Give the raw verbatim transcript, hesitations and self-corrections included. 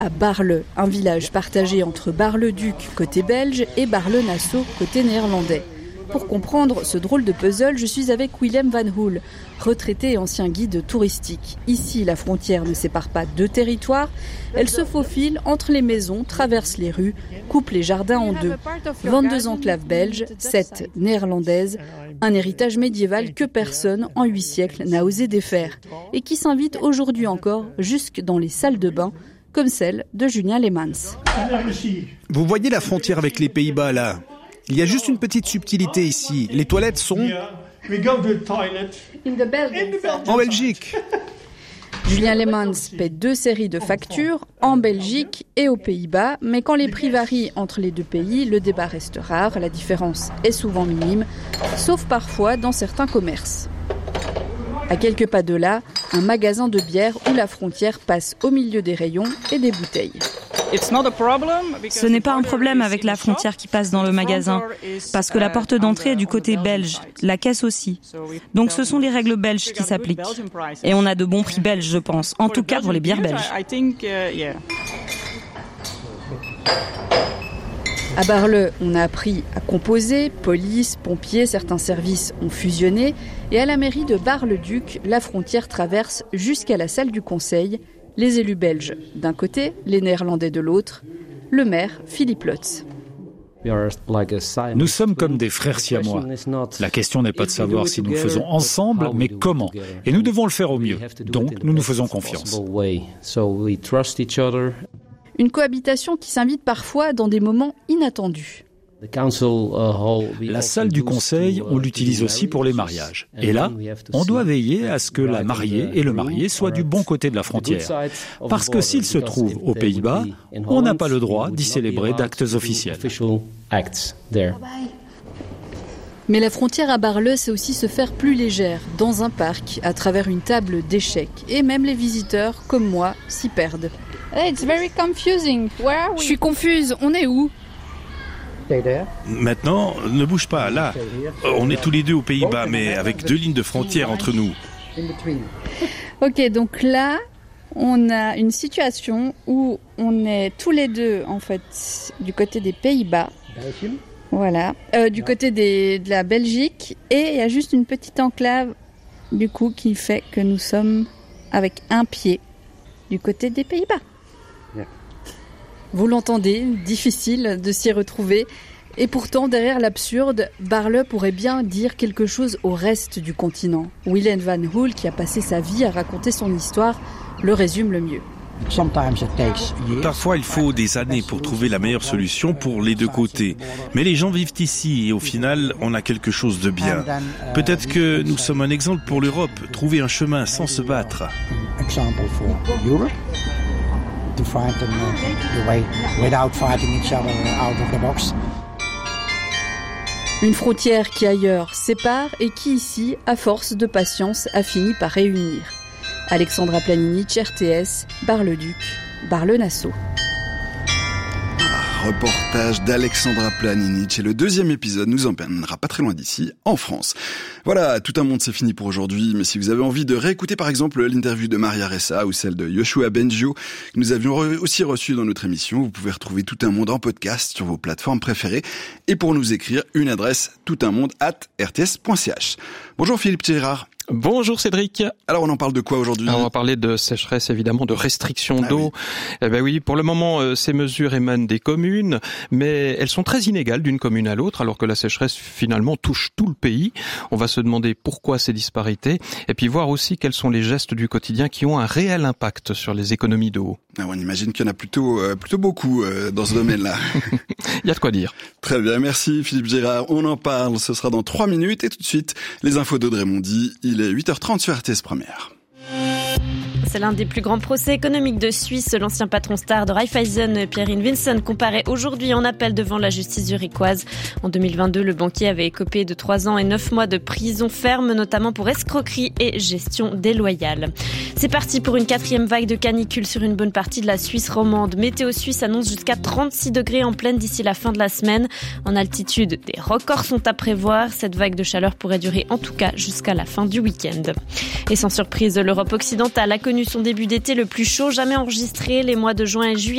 à Baarle, un village partagé entre Bar-le-Duc côté belge et Baarle-Nassau côté néerlandais. Pour comprendre ce drôle de puzzle, je suis avec Willem van Hoel, retraité et ancien guide touristique. Ici, la frontière ne sépare pas deux territoires, elle se faufile entre les maisons, traverse les rues, coupe les jardins en deux. vingt-deux enclaves belges, sept néerlandaises, un héritage médiéval que personne, en huit siècles, n'a osé défaire et qui s'invite aujourd'hui encore jusque dans les salles de bain, comme celle de Julien Leemans. Vous voyez la frontière avec les Pays-Bas là ? Il y a juste une petite subtilité ici. Les toilettes sont en Belgique. Julien Leemans paie deux séries de factures, en Belgique et aux Pays-Bas, mais quand les prix varient entre les deux pays, le débat reste rare, la différence est souvent minime, sauf parfois dans certains commerces. À quelques pas de là, un magasin de bière où la frontière passe au milieu des rayons et des bouteilles. Ce n'est pas un problème avec la frontière qui passe dans le magasin, parce que la porte d'entrée est du côté belge, la caisse aussi. Donc ce sont les règles belges qui s'appliquent. Et on a de bons prix belges, je pense, en tout cas pour les bières belges. À Baarle, on a appris à composer, police, pompiers, certains services ont fusionné, et à la mairie de Bar-le-Duc, la frontière traverse jusqu'à la salle du conseil. Les élus belges d'un côté, les néerlandais de l'autre, le maire Philippe Lotz. Nous sommes comme des frères siamois. La question n'est pas de savoir si nous faisons ensemble, mais comment. Et nous devons le faire au mieux. Donc, nous nous faisons confiance. Une cohabitation qui s'invite parfois dans des moments inattendus. La salle du conseil, on l'utilise aussi pour les mariages. Et là, on doit veiller à ce que la mariée et le marié soient du bon côté de la frontière. Parce que s'ils se trouvent aux Pays-Bas, on n'a pas le droit d'y célébrer d'actes officiels. Mais la frontière à Baarle, c'est aussi se faire plus légère, dans un parc, à travers une table d'échecs. Et même les visiteurs, comme moi, s'y perdent. It's very confusing. Where are we? Je suis confuse, on est où? Maintenant, ne bouge pas, là. On est tous les deux aux Pays-Bas, mais avec deux lignes de frontière entre nous. Ok, donc là, on a une situation où on est tous les deux, en fait, du côté des Pays-Bas. Voilà, euh, du côté des, de la Belgique. Et il y a juste une petite enclave, du coup, qui fait que nous sommes avec un pied du côté des Pays-Bas. Vous l'entendez, difficile de s'y retrouver. Et pourtant, derrière l'absurde, Baarle pourrait bien dire quelque chose au reste du continent. Willem van Hoel, qui a passé sa vie à raconter son histoire, le résume le mieux. Parfois, il faut des années pour trouver la meilleure solution pour les deux côtés. Mais les gens vivent ici et au final, on a quelque chose de bien. Peut-être que nous sommes un exemple pour l'Europe, trouver un chemin sans se battre. Une frontière qui ailleurs sépare et qui ici, à force de patience, a fini par réunir. Alexandra Planinic, R T S, Bar-le-Duc, Baarle-Nassau. Reportage d'Alexandra Planinic et le deuxième épisode nous emmènera pas très loin d'ici, en France. Voilà, tout un monde c'est fini pour aujourd'hui, mais si vous avez envie de réécouter par exemple l'interview de Maria Ressa ou celle de Yoshua Bengio que nous avions re- aussi reçu dans notre émission, vous pouvez retrouver Tout un monde en podcast sur vos plateformes préférées et pour nous écrire une adresse toutunmonde arobase r t s point c h. Bonjour Philippe Thierard. Bonjour Cédric. Alors on en parle de quoi aujourd'hui ? Alors, on va parler de sécheresse, évidemment, de restriction ah d'eau. Oui. Eh ben oui, pour le moment, euh, ces mesures émanent des communes, mais elles sont très inégales d'une commune à l'autre, alors que la sécheresse finalement touche tout le pays. On va se demander pourquoi ces disparités, et puis voir aussi quels sont les gestes du quotidien qui ont un réel impact sur les économies d'eau. Ah, on imagine qu'il y en a plutôt euh, plutôt beaucoup euh, dans ce domaine-là. Il y a de quoi dire. Très bien, merci Philippe Gérard. On en parle, ce sera dans trois minutes et tout de suite les infos d'Audrey Mondy. Il est huit heures trente sur R T S Première. C'est l'un des plus grands procès économiques de Suisse. L'ancien patron star de Raiffeisen, Pierre Vincent, comparaît aujourd'hui en appel devant la justice zurichoise. En deux mille vingt-deux, le banquier avait écopé de trois ans et neuf mois de prison ferme, notamment pour escroquerie et gestion déloyale. C'est parti pour une quatrième vague de canicule sur une bonne partie de la Suisse romande. Météo Suisse annonce jusqu'à trente-six degrés en pleine d'ici la fin de la semaine. En altitude, des records sont à prévoir. Cette vague de chaleur pourrait durer en tout cas jusqu'à la fin du week-end. Et sans surprise, l'Europe occidentale a connu son début d'été le plus chaud jamais enregistré. Les mois de juin et juillet